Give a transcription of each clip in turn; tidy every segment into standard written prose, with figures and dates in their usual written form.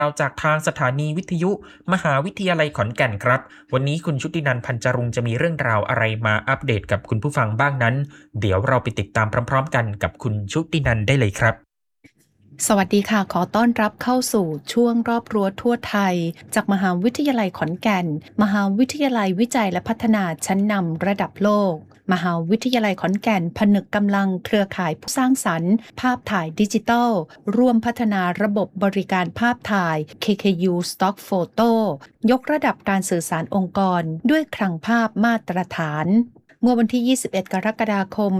เอาจากทางสถานีวิทยุมหาวิทยาลัยขอนแก่นครับวันนี้คุณชุตินันท์พันจรุงจะมีเรื่องราวอะไรมาอัปเดตกับคุณผู้ฟังบ้างนั้นเดี๋ยวเราไปติดตามพร้อมๆกันกับคุณชุตินันท์ได้เลยครับสวัสดีค่ะขอต้อนรับเข้าสู่ช่วงรอบรั้วทั่วไทยจากมหาวิทยาลัยขอนแก่นมหาวิทยาลัยวิจัยและพัฒนาชั้นนำระดับโลกมหาวิทยาลัยขอนแก่นผนึกกำลังเครือข่ายผู้สร้างสรรค์ภาพถ่ายดิจิทัลร่วมพัฒนาระบบบริการภาพถ่าย KKU Stock Photo ยกระดับการสื่อสารองค์กรด้วยคลังภาพมาตรฐานเมื่อวันที่ 21 กรกฎาคม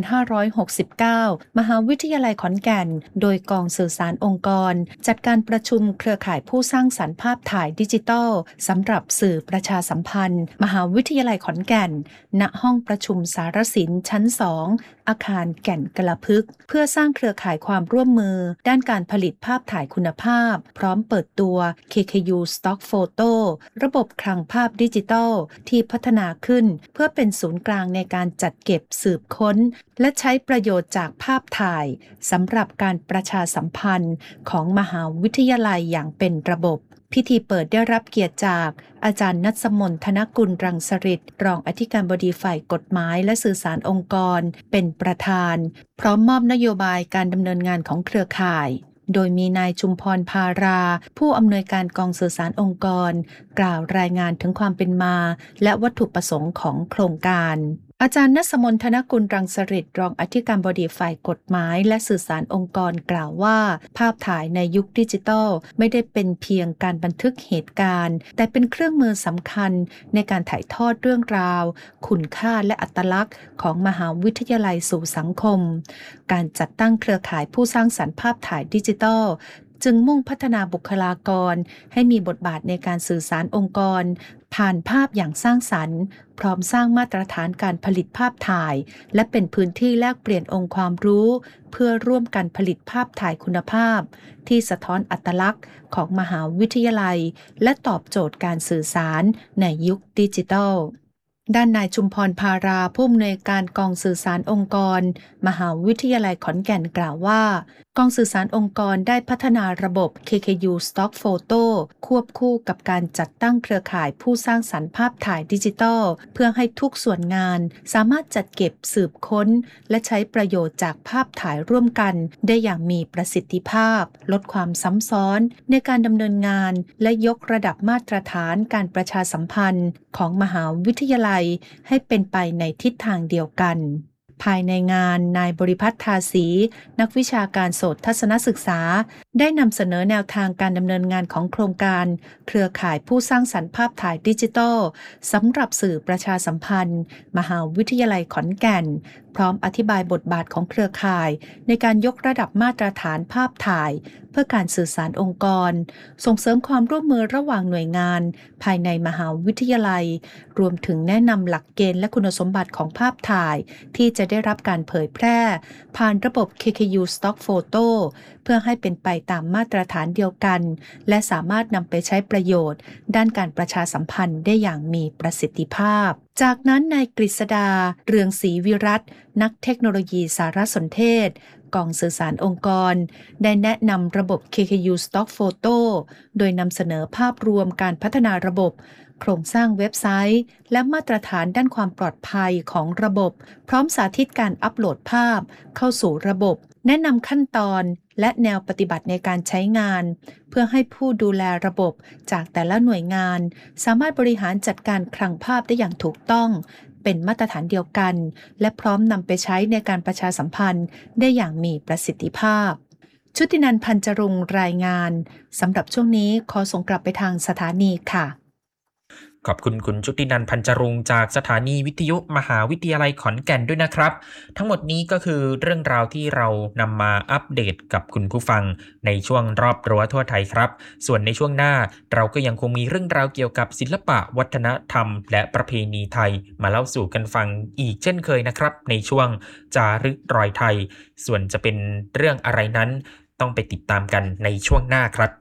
2569 มหาวิทยาลัยขอนแก่นโดยกองสื่อสารองค์กรจัดการประชุมเครือข่ายผู้สร้างสรรค์ภาพถ่ายดิจิทัลสำหรับสื่อประชาสัมพันธ์มหาวิทยาลัยขอนแก่นณห้องประชุมสารสินชั้น 2 อาคารแก่นกระพึกษ์เพื่อสร้างเครือข่ายความร่วมมือด้านการผลิตภาพถ่ายคุณภาพพร้อมเปิดตัว KKU Stock Photo ระบบคลังภาพดิจิทัลที่พัฒนาขึ้นเพื่อเป็นศูนย์กลางในการจัดเก็บสืบค้นและใช้ประโยชน์จากภาพถ่ายสำหรับการประชาสัมพันธ์ของมหาวิทยาลัยอย่างเป็นระบบพิธีเปิดได้รับเกียรติจากอาจารย์ณัฐมนต์ธนกุลรังสฤทธิ์รองอธิการบดีฝ่ายกฎหมายและสื่อสารองค์กรเป็นประธานพร้อมมอบนโยบายการดำเนินงานของเครือข่ายโดยมีนายชุมพรภาราผู้อำนวยการกองสื่อสารองค์กรกล่าวรายงานถึงความเป็นมาและวัตถุประสงค์ของโครงการอาจารย์ณัฐมนต์ธนกุลรังสฤทธิ์รองอธิการบดีฝ่ายกฎหมายและสื่อสารองค์กรกล่าวว่าภาพถ่ายในยุคดิจิทัลไม่ได้เป็นเพียงการบันทึกเหตุการณ์แต่เป็นเครื่องมือสำคัญในการถ่ายทอดเรื่องราวคุณค่าและอัตลักษณ์ของมหาวิทยาลัยสู่สังคมการจัดตั้งเครือข่ายผู้สร้างสรรค์ภาพถ่ายดิจิทัลจึงมุ่งพัฒนาบุคลากรให้มีบทบาทในการสื่อสารองค์กรผ่านภาพอย่างสร้างสรรค์พร้อมสร้างมาตรฐานการผลิตภาพถ่ายและเป็นพื้นที่แลกเปลี่ยนองค์ความรู้เพื่อร่วมกันผลิตภาพถ่ายคุณภาพที่สะท้อนอัตลักษณ์ของมหาวิทยาลัยและตอบโจทย์การสื่อสารในยุคดิจิทัลด้านนายชุมพรภาราผู้อำนวยการกองสื่อสารองค์กรมหาวิทยาลัยขอนแก่นกล่าวว่ากองสื่อสารองค์กรได้พัฒนาระบบ KKU Stock Photo ควบคู่กับการจัดตั้งเครือข่ายผู้สร้างสรรค์ภาพถ่ายดิจิทัลเพื่อให้ทุกส่วนงานสามารถจัดเก็บสืบค้นและใช้ประโยชน์จากภาพถ่ายร่วมกันได้อย่างมีประสิทธิภาพลดความซ้ำซ้อนในการดำเนินงานและยกระดับมาตรฐานการประชาสัมพันธ์ของมหาวิทยาลัยให้เป็นไปในทิศทางเดียวกันภายในงานนายบริพัตรทาสีนักวิชาการโสตทัศนศึกษาได้นำเสนอแนวทางการดำเนินงานของโครงการเครือข่ายผู้สร้างสรรค์ภาพถ่ายดิจิทัลสำหรับสื่อประชาสัมพันธ์มหาวิทยาลัยขอนแก่นพร้อมอธิบายบทบาทของเครือข่ายในการยกระดับมาตรฐานภาพถ่ายเพื่อการสื่อสารองค์กรส่งเสริมความร่วมมือระหว่างหน่วยงานภายในมหาวิทยาลัยรวมถึงแนะนำหลักเกณฑ์และคุณสมบัติของภาพถ่ายที่จะได้รับการเผยแพร่ผ่านระบบ KKU Stock Photo เพื่อให้เป็นไปตามมาตรฐานเดียวกันและสามารถนำไปใช้ประโยชน์ด้านการประชาสัมพันธ์ได้อย่างมีประสิทธิภาพจากนั้นนายกฤษดาเรืองศรีวิรัตน์นักเทคโนโลยีสารสนเทศกองสื่อสารองค์กรได้แนะนำระบบ KKU Stock Photo โดยนำเสนอภาพรวมการพัฒนาระบบโครงสร้างเว็บไซต์และมาตรฐานด้านความปลอดภัยของระบบพร้อมสาธิตการอัปโหลดภาพเข้าสู่ระบบแนะนำขั้นตอนและแนวปฏิบัติในการใช้งานเพื่อให้ผู้ดูแลระบบจากแต่ละหน่วยงานสามารถบริหารจัดการคลังภาพได้อย่างถูกต้องเป็นมาตรฐานเดียวกันและพร้อมนำไปใช้ในการประชาสัมพันธ์ได้อย่างมีประสิทธิภาพชุตินันท์พันจรุงรายงานสำหรับช่วงนี้ขอส่งกลับไปทางสถานีค่ะขอบคุณคุณชุตินันท์พันจรุงจากสถานีวิทยุมหาวิทยาลัยขอนแก่นด้วยนะครับทั้งหมดนี้ก็คือเรื่องราวที่เรานำมาอัปเดตกับคุณผู้ฟังในช่วงรอบรั้วทั่วไทยครับส่วนในช่วงหน้าเราก็ยังคงมีเรื่องราวเกี่ยวกับศิลปะวัฒนธรรมและประเพณีไทยมาเล่าสู่กันฟังอีกเช่นเคยนะครับในช่วงจารึกรอยไทยส่วนจะเป็นเรื่องอะไรนั้นต้องไปติดตามกันในช่วงหน้าครับ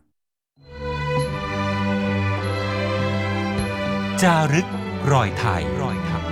จารึกรอยไทย